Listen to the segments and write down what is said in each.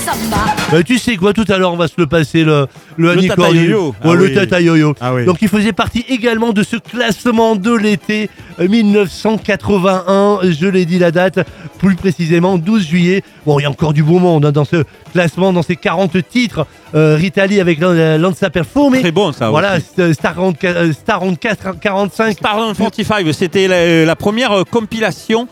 Tu sais quoi, tout à l'heure on va se le passer le Annie Tata Cordy. Yo-Yo. Ouais, le Tata Yo-Yo. Ah oui. Donc il faisait partie également de ce classement de l'été 1981. Je l'ai dit la date, plus précisément 12 juillet. Bon, il y a encore du beau monde dans ce classement, dans ces 40 titres. Rita Lee avec Lanza Perfume. Très bon ça. Voilà, aussi. Star 45. Star 45, c'était la première compilation.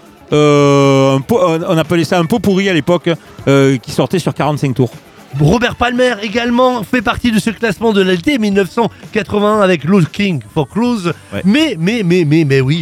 On appelait ça un pot pourri à l'époque, qui sortait sur 45 tours. Robert Palmer également fait partie de ce classement de l'été 1981 avec Looking for Clues. Ouais. Mais oui,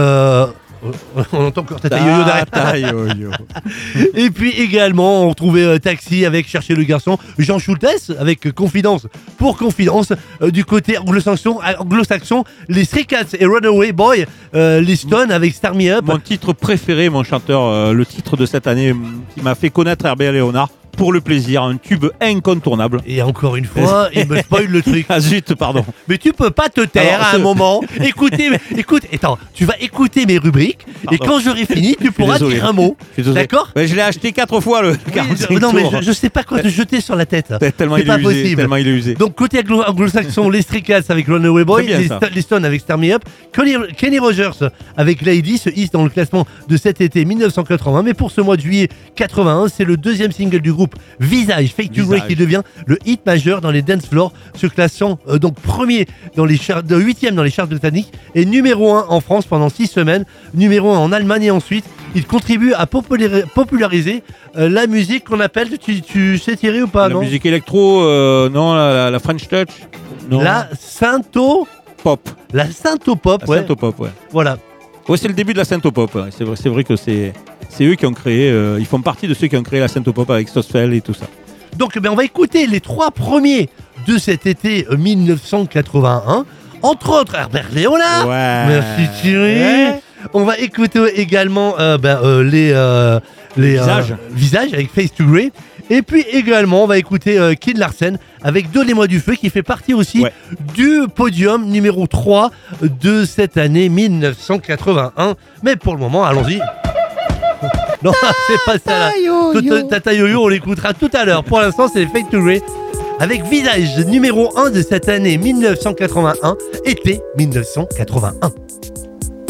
on entend encore Tata Yo-Yo derrière. Tata Yo-Yo. Et puis également, on retrouvait Taxi avec Chercher le garçon, Jean Schultes avec Confidence pour Confidence. Du côté anglo-saxon, les Stray Cats et Runaway Boy, les Stones avec Start Me Up. Mon titre préféré, mon chanteur, le titre de cette année qui m'a fait connaître Herbert Léonard. Pour le plaisir, un tube incontournable. Et encore une fois, il me spoil le truc. Ah zut, pardon. Mais tu peux pas te taire à un moment. Écoute, attends, tu vas écouter mes rubriques. Pardon. Et quand j'aurai fini, tu pourras désolé. dire un mot. D'accord ? Je l'ai acheté 4 fois le 45 Non, mais tours. je sais pas quoi te jeter sur la tête. Tellement C'est il pas est usé. possible. Tellement il est usé. Donc côté anglo-saxon, les Stray Cats avec Runaway Boy, Très bien, ça. les Stones avec Start Me Up, Kenny Rogers avec Lady se hisse dans le classement de cet été 1980. Mais pour ce mois de juillet 81, c'est le deuxième single du groupe Visage, Fake to Grey, qui devient le hit majeur dans les dance floors, se classant donc premier dans les charts, 8e dans les charts britanniques et numéro 1 en France pendant 6 semaines, numéro 1 en Allemagne et ensuite. Il contribue à populariser la musique qu'on appelle, tu sais Thierry ou pas? La non musique électro, non, la French Touch, non. La syntho-pop. Pop. La syntho-pop, La ouais. syntho-pop, ouais. Voilà. Ouais, c'est le début de la syntho-pop. Ouais. C'est vrai que c'est eux qui ont créé, ils font partie de ceux qui ont créé la syntho-pop avec Stosfeld et tout ça. Donc on va écouter les 3 premiers de cet été 1981. Entre autres, Herbert Léonard. Ouais. Merci Thierry. Ouais. On va écouter également les Visages avec Face to Grey. Et puis également, on va écouter Kid Larsen avec Donnez-moi du feu, qui fait partie aussi du podium numéro 3 de cette année 1981. Mais pour le moment, allons-y. Non, c'est pas ça là. Tata Yo-Yo, on l'écoutera tout à l'heure. Pour l'instant, c'est Fake to Grey avec Visage numéro 1 de cette année 1981, été 1981.